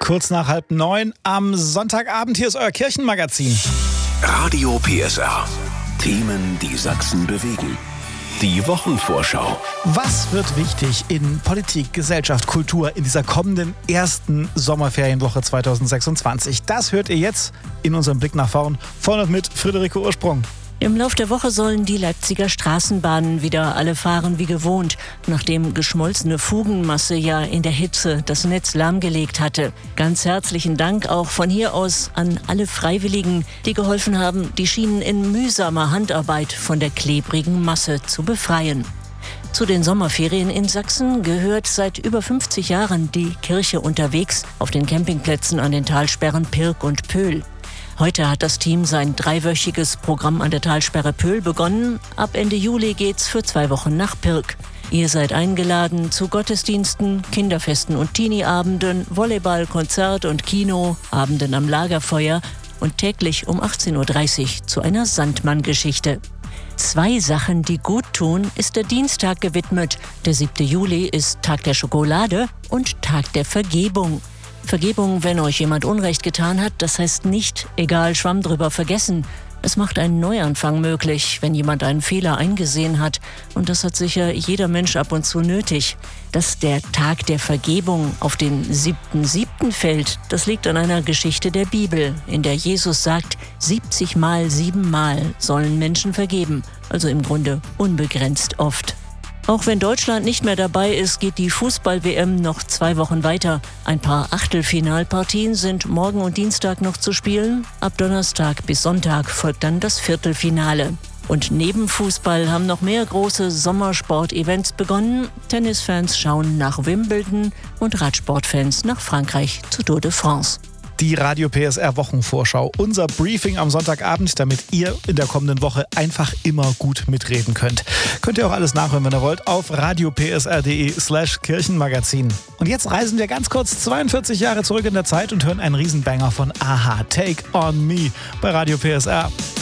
Kurz nach 8:30 am Sonntagabend. Hier ist euer Kirchenmagazin. Radio PSR. Themen, die Sachsen bewegen. Die Wochenvorschau. Was wird wichtig in Politik, Gesellschaft, Kultur in dieser kommenden ersten Sommerferienwoche 2026? Das hört ihr jetzt in unserem Blick nach vorn. Vorne und mit Friederike Ursprung. Im Lauf der Woche sollen die Leipziger Straßenbahnen wieder alle fahren wie gewohnt, nachdem geschmolzene Fugenmasse ja in der Hitze das Netz lahmgelegt hatte. Ganz herzlichen Dank auch von hier aus an alle Freiwilligen, die geholfen haben, die Schienen in mühsamer Handarbeit von der klebrigen Masse zu befreien. Zu den Sommerferien in Sachsen gehört seit über 50 Jahren die Kirche unterwegs auf den Campingplätzen an den Talsperren Pirk und Pöhl. Heute hat das Team sein 3-wöchiges Programm an der Talsperre Pöhl begonnen. Ab Ende Juli geht's für 2 Wochen nach Pirk. Ihr seid eingeladen zu Gottesdiensten, Kinderfesten und Teenie-Abenden, Volleyball, Konzert und Kino, Abenden am Lagerfeuer und täglich um 18:30 Uhr zu einer Sandmann-Geschichte. 2 Sachen, die gut tun, ist der Dienstag gewidmet. Der 7. Juli ist Tag der Schokolade und Tag der Vergebung. Vergebung, wenn euch jemand Unrecht getan hat, das heißt nicht, egal, Schwamm drüber, vergessen. Es macht einen Neuanfang möglich, wenn jemand einen Fehler eingesehen hat. Und das hat sicher jeder Mensch ab und zu nötig. Dass der Tag der Vergebung auf den 7.7. fällt, das liegt an einer Geschichte der Bibel, in der Jesus sagt, 70 Mal 7 Mal sollen Menschen vergeben. Also im Grunde unbegrenzt oft. Auch wenn Deutschland nicht mehr dabei ist, geht die Fußball-WM noch 2 Wochen weiter. Ein paar Achtelfinalpartien sind morgen und Dienstag noch zu spielen. Ab Donnerstag bis Sonntag folgt dann das Viertelfinale. Und neben Fußball haben noch mehr große Sommersport-Events begonnen. Tennisfans schauen nach Wimbledon und Radsportfans nach Frankreich zur Tour de France. Die Radio PSR Wochenvorschau. Unser Briefing am Sonntagabend, damit ihr in der kommenden Woche einfach immer gut mitreden könnt. Könnt ihr auch alles nachhören, wenn ihr wollt, auf radiopsr.de/Kirchenmagazin. Und jetzt reisen wir ganz kurz 42 Jahre zurück in der Zeit und hören einen Riesenbanger von a-ha. Take on Me bei Radio PSR.